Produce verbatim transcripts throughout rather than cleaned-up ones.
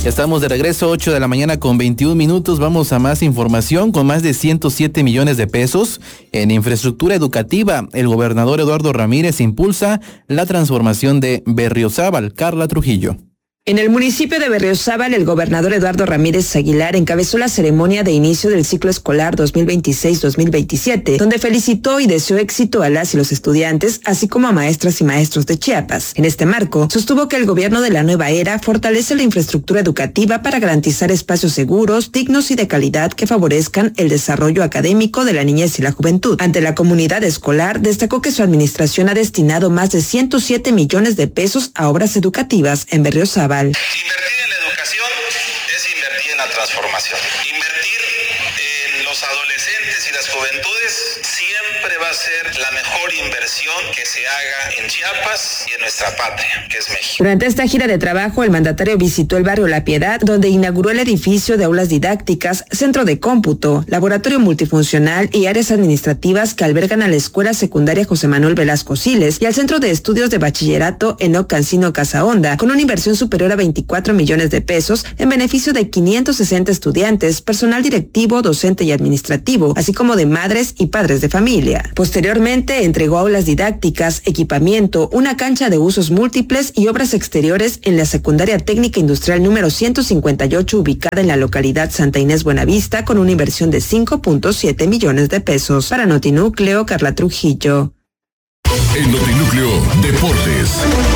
Estamos de regreso, ocho de la mañana con veintiún minutos. Vamos a más información. Con más de ciento siete millones de pesos en infraestructura educativa, el gobernador Eduardo Ramírez impulsa la transformación de Berriozábal. Carla Trujillo. En el municipio de Berriozábal, el gobernador Eduardo Ramírez Aguilar encabezó la ceremonia de inicio del ciclo escolar dos mil veintiséis dos mil veintisiete, donde felicitó y deseó éxito a las y los estudiantes, así como a maestras y maestros de Chiapas. En este marco, sostuvo que el gobierno de la nueva era fortalece la infraestructura educativa para garantizar espacios seguros, dignos y de calidad que favorezcan el desarrollo académico de la niñez y la juventud. Ante la comunidad escolar, destacó que su administración ha destinado más de ciento siete millones de pesos a obras educativas en Berriozábal. Invertir en la educación es invertir en la transformación. Invertir en los adolescentes y las juventudes siempre va a ser la mejor inversión que se haga en Chiapas y en nuestra patria, que es México. Durante esta gira de trabajo, el mandatario visitó el barrio La Piedad, donde inauguró el edificio de aulas didácticas, centro de cómputo, laboratorio multifuncional y áreas administrativas que albergan a la Escuela Secundaria José Manuel Velasco Siles y al Centro de Estudios de Bachillerato Enoc Cancino Casahonda, con una inversión superior a veinticuatro millones de pesos en beneficio de quinientos sesenta estudiantes, personal directivo, docente y administrativo, así como de madres y padres de familia. Posteriormente, entregó aulas didácticas, equipamiento, una cancha de usos múltiples y obras exteriores en la Secundaria Técnica Industrial número ciento cincuenta y ocho, ubicada en la localidad Santa Inés Buenavista, con una inversión de cinco punto siete millones de pesos. Para Notinúcleo, Carla Trujillo. En Notinúcleo, Deportes.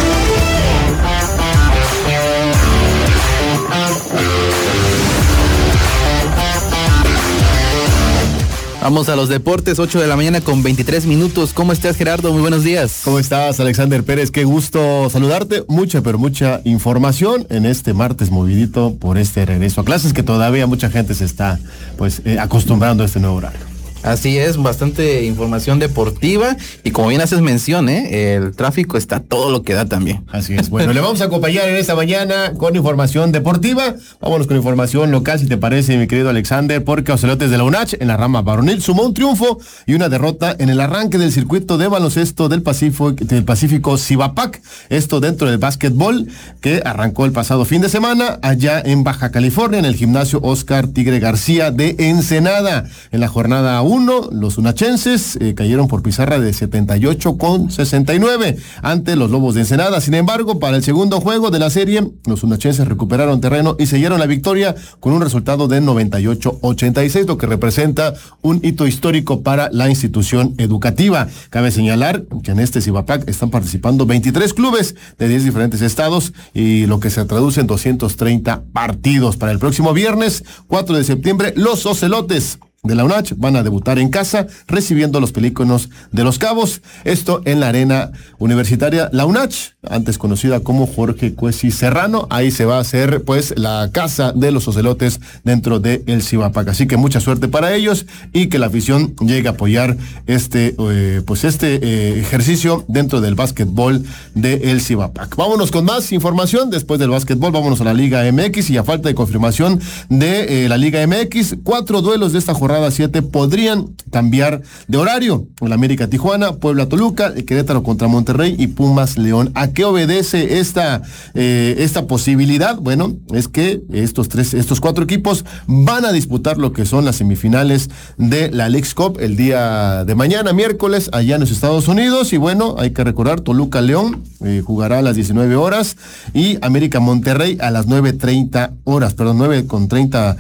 Vamos a los deportes, ocho de la mañana con veintitrés minutos. ¿Cómo estás, Gerardo? Muy buenos días. ¿Cómo estás, Alexander Pérez? Qué gusto saludarte. Mucha, pero mucha información en este martes movidito por este regreso a clases que todavía mucha gente se está pues eh, acostumbrando a este nuevo horario. Así es, bastante información deportiva y como bien haces mención, ¿eh? El tráfico está todo lo que da también. Así es. Bueno, le vamos a acompañar en esta mañana con información deportiva. Vámonos con información local, si te parece, mi querido Alexander, porque Ocelotes de la UNACH en la rama varonil sumó un triunfo y una derrota en el arranque del circuito de baloncesto del Pacífico, del Pacífico Cibapac. Esto dentro del básquetbol que arrancó el pasado fin de semana allá en Baja California, en el gimnasio Oscar Tigre García de Ensenada. En la jornada uno, los unachenses eh, cayeron por pizarra de setenta y ocho con sesenta y nueve ante los Lobos de Ensenada. Sin embargo, para el segundo juego de la serie, los unachenses recuperaron terreno y sellaron la victoria con un resultado de noventa y ocho a ochenta y seis, lo que representa un hito histórico para la institución educativa. Cabe señalar que en este Cibapac están participando veintitrés clubes de diez diferentes estados y lo que se traduce en doscientos treinta partidos. Para el próximo viernes, cuatro de septiembre, los Ocelotes de la UNACH van a debutar en casa recibiendo a los Pelícanos de Los Cabos, esto en la arena universitaria La UNACH, antes conocida como Jorge Cuesi Serrano. Ahí se va a hacer pues la casa de los Ocelotes dentro de el Cibapac, así que mucha suerte para ellos y que la afición llegue a apoyar este eh, pues este eh, ejercicio dentro del básquetbol de el Cibapac. Vámonos con más información después del básquetbol. Vámonos a la Liga M X y a falta de confirmación de eh, la Liga M X, cuatro duelos de esta jornada siete podrían cambiar de horario. El América Tijuana, Puebla Toluca, Querétaro contra Monterrey y Pumas León. ¿A qué obedece esta eh, esta posibilidad? Bueno, es que estos tres, estos cuatro equipos van a disputar lo que son las semifinales de la Leagues Cup el día de mañana, miércoles, allá en los Estados Unidos. Y bueno, hay que recordar, Toluca León eh, jugará a las diecinueve horas y América Monterrey a las nueve treinta horas, perdón, nueve con treinta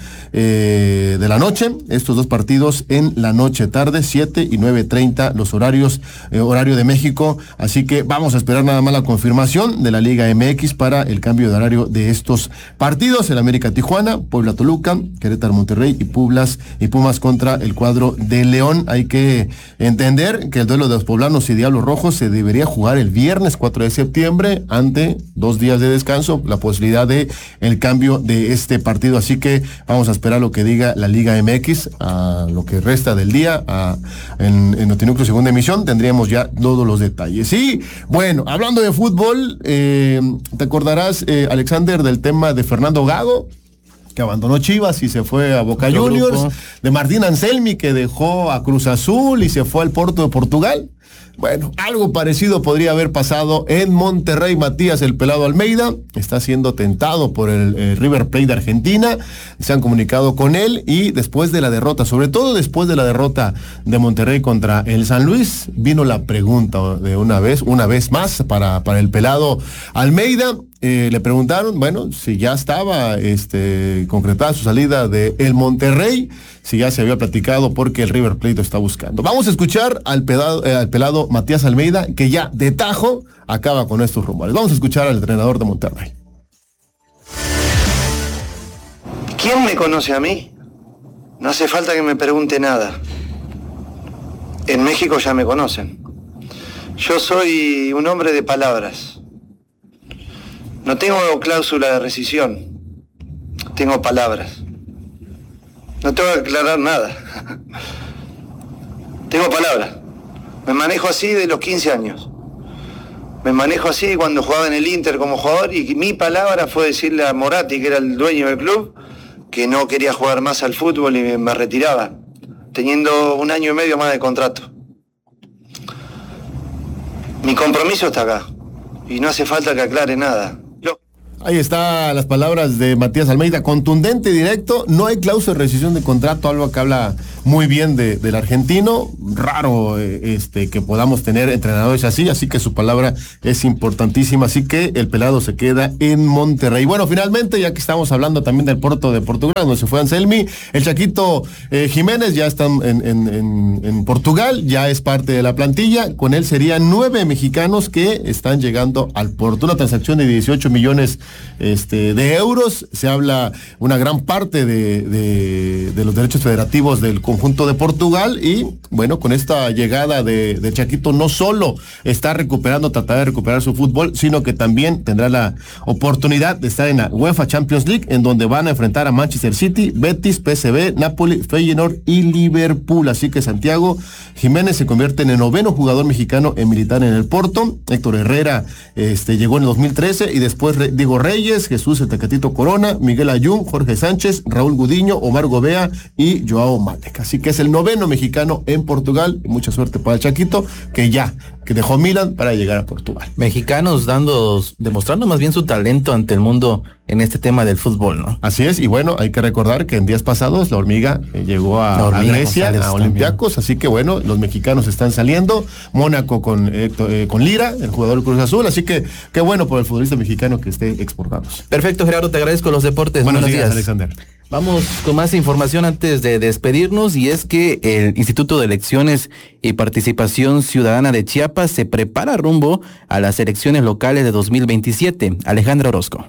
eh, de la noche. Estos dos partidos en la noche tarde, siete y nueve treinta los horarios, eh, horario de México, así que vamos a esperar nada más la confirmación de la Liga M X para el cambio de horario de estos partidos. El América Tijuana, Puebla Toluca, Querétaro Monterrey y Pumas y Pumas contra el cuadro de León. Hay que entender que el duelo de los poblanos y Diablos Rojos se debería jugar el viernes cuatro de septiembre ante dos días de descanso, la posibilidad de el cambio de este partido, así que vamos a esperar lo que diga la Liga M X. A lo que resta del día a, en, en Notinúcleo segunda emisión tendríamos ya todos los detalles. Y bueno, hablando de fútbol, eh, te acordarás, eh, Alexander, del tema de Fernando Gago. que abandonó Chivas y se fue a Boca Otro Juniors, grupo. de Martín Anselmi, que dejó a Cruz Azul y se fue al Porto de Portugal. Bueno, algo parecido podría haber pasado en Monterrey. Matías el Pelado Almeida está siendo tentado por el eh, River Plate de Argentina. Se han comunicado con él y después de la derrota, sobre todo después de la derrota de Monterrey contra el San Luis, vino la pregunta de una vez, una vez más para, para el Pelado Almeida. Eh, le preguntaron, bueno, si ya estaba este, concretada su salida de el Monterrey, si ya se había platicado porque el River Plate lo está buscando. Vamos a escuchar al pelado, eh, al pelado Matías Almeida, que ya de tajo acaba con estos rumores. Vamos a escuchar al entrenador de Monterrey. ¿Quién me conoce a mí? No hace falta que me pregunte nada. En México ya me conocen. Yo soy un hombre de palabras. No tengo cláusula de rescisión, tengo palabras. No tengo que aclarar nada. Tengo palabras. Me manejo así de los quince años. Me manejo así cuando jugaba en el Inter como jugador y mi palabra fue decirle a Moratti, que era el dueño del club, que no quería jugar más al fútbol y me retiraba, teniendo un año y medio más de contrato. Mi compromiso está acá y no hace falta que aclare nada. Ahí están las palabras de Matías Almeida, contundente y directo, no hay cláusula de rescisión de contrato, algo que habla muy bien de, del argentino, raro eh, este, que podamos tener entrenadores así, así que su palabra es importantísima, así que el Pelado se queda en Monterrey. Bueno, finalmente, ya que estamos hablando también del Porto de Portugal, donde se fue Anselmi, el Chaquito eh, Jiménez ya está en, en, en, en Portugal, ya es parte de la plantilla, con él serían nueve mexicanos que están llegando al Porto, una transacción de dieciocho millones Este, de euros. Se habla una gran parte de, de, de los derechos federativos del conjunto de Portugal y bueno, con esta llegada de, de Chaquito no solo está recuperando, tratar de recuperar su fútbol, sino que también tendrá la oportunidad de estar en la UEFA Champions League, en donde van a enfrentar a Manchester City, Betis, P S V, Napoli, Feyenoord y Liverpool. Así que Santiago Jiménez se convierte en el noveno jugador mexicano en militar en el Porto. Héctor Herrera este, llegó en el dos mil trece y después Diego Reyes, Jesús el Tecatito Corona, Miguel Ayun, Jorge Sánchez, Raúl Gudiño, Omar Gobea y Joao Malek. Así que es el noveno mexicano en Portugal. Y mucha suerte para el Chaquito, que ya, que dejó Milan para llegar a Portugal. Mexicanos dando, demostrando más bien su talento ante el mundo en este tema del fútbol, ¿no? Así es, y bueno, hay que recordar que en días pasados la Hormiga eh, llegó a, a Grecia, González a Olympiacos, así que bueno, los mexicanos están saliendo, Mónaco con, eh, eh, con Lira, el jugador del Cruz Azul, así que qué bueno por el futbolista mexicano que esté exportándose. Perfecto, Gerardo, te agradezco los deportes. Buenos, Buenos días, días, Alexander. Vamos con más información antes de despedirnos, y es que el Instituto de Elecciones y Participación Ciudadana de Chiapas se prepara rumbo a las elecciones locales de dos mil veintisiete. Alejandra Orozco.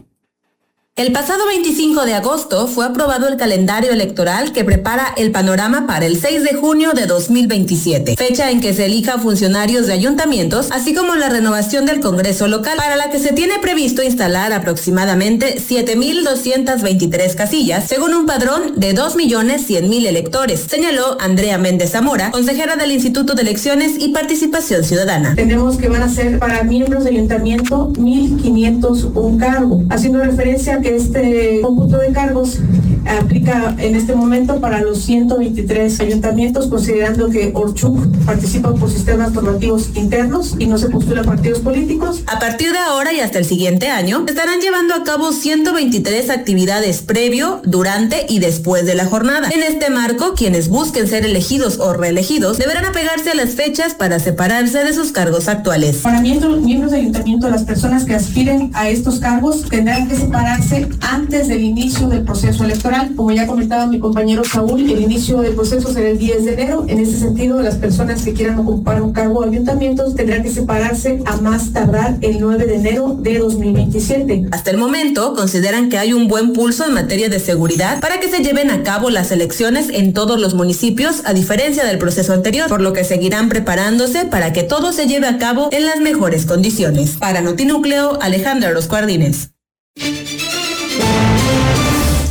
El pasado veinticinco de agosto fue aprobado el calendario electoral que prepara el panorama para el seis de junio de dos mil veintisiete, fecha en que se elija funcionarios de ayuntamientos, así como la renovación del Congreso local, para la que se tiene previsto instalar aproximadamente siete mil doscientas veintitrés casillas, según un padrón de dos millones cien mil electores, señaló Andrea Méndez Zamora, consejera del Instituto de Elecciones y Participación Ciudadana. Tenemos que van a ser para miembros de ayuntamiento mil quinientos un cargos, haciendo referencia a que este cómputo de cargos aplica en este momento para los ciento veintitrés ayuntamientos, considerando que Orchuk participa por sistemas normativos internos y no se postula partidos políticos. A partir de ahora y hasta el siguiente año, estarán llevando a cabo ciento veintitrés actividades previo, durante y después de la jornada. En este marco, quienes busquen ser elegidos o reelegidos deberán apegarse a las fechas para separarse de sus cargos actuales. Para miembros, miembros de ayuntamiento, las personas que aspiren a estos cargos tendrán que separarse antes del inicio del proceso electoral. Como ya comentaba mi compañero Saúl, el inicio del proceso será el diez de enero. En ese sentido, las personas que quieran ocupar un cargo de ayuntamientos tendrán que separarse a más tardar el nueve de enero de dos mil veintisiete. Hasta el momento, consideran que hay un buen pulso en materia de seguridad para que se lleven a cabo las elecciones en todos los municipios, a diferencia del proceso anterior, por lo que seguirán preparándose para que todo se lleve a cabo en las mejores condiciones. Para Notinúcleo, Alejandra Orozco Ardínez.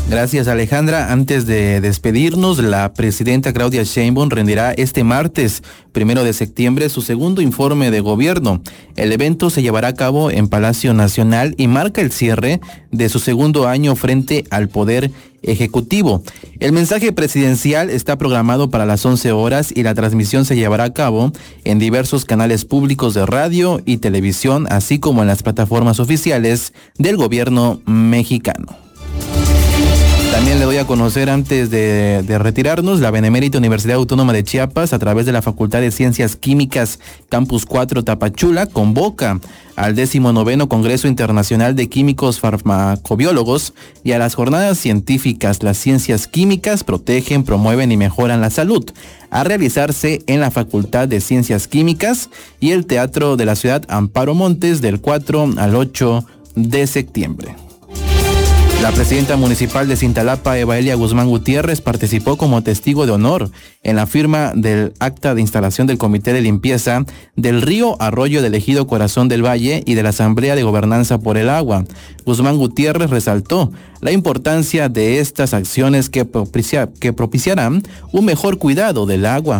Gracias, Alejandra. Antes de despedirnos, la presidenta Claudia Sheinbaum rendirá este martes, primero de septiembre, su segundo informe de gobierno. El evento se llevará a cabo en Palacio Nacional y marca el cierre de su segundo año frente al Poder Ejecutivo. El mensaje presidencial está programado para las once horas y la transmisión se llevará a cabo en diversos canales públicos de radio y televisión, así como en las plataformas oficiales del gobierno mexicano. También le doy a conocer, antes de, de retirarnos, la Benemérita Universidad Autónoma de Chiapas, a través de la Facultad de Ciencias Químicas Campus cuatro Tapachula, convoca al décimo noveno Congreso Internacional de Químicos Farmacobiólogos y a las jornadas científicas Las Ciencias Químicas protegen, promueven y mejoran la salud, a realizarse en la Facultad de Ciencias Químicas y el Teatro de la Ciudad Amparo Montes del cuatro al ocho de septiembre. La presidenta municipal de Cintalapa, Evaelia Guzmán Gutiérrez, participó como testigo de honor en la firma del acta de instalación del Comité de Limpieza del Río Arroyo del Ejido Corazón del Valle y de la Asamblea de Gobernanza por el Agua. Guzmán Gutiérrez resaltó la importancia de estas acciones que, propicia, que propiciarán un mejor cuidado del agua.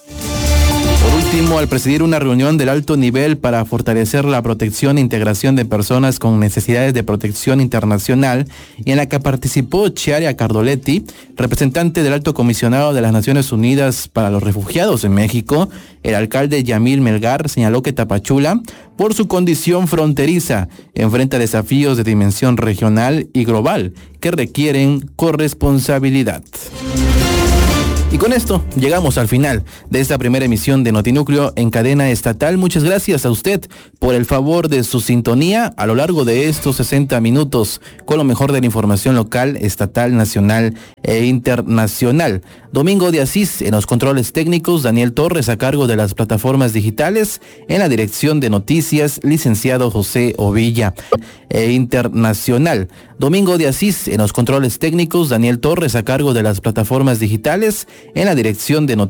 Por último, al presidir una reunión del alto nivel para fortalecer la protección e integración de personas con necesidades de protección internacional, y en la que participó Chiara Cardoletti, representante del Alto Comisionado de las Naciones Unidas para los Refugiados en México, el alcalde Yamil Melgar señaló que Tapachula, por su condición fronteriza, enfrenta desafíos de dimensión regional y global que requieren corresponsabilidad. Y con esto llegamos al final de esta primera emisión de Notinúcleo en cadena estatal. Muchas gracias a usted por el favor de su sintonía a lo largo de estos sesenta minutos con lo mejor de la información local, estatal, nacional e internacional. Domingo de Asís en los controles técnicos, Daniel Torres a cargo de las plataformas digitales, en la dirección de noticias, licenciado José Ovilla e internacional. Domingo de Asís en los controles técnicos, Daniel Torres a cargo de las plataformas digitales, en la dirección de noticias.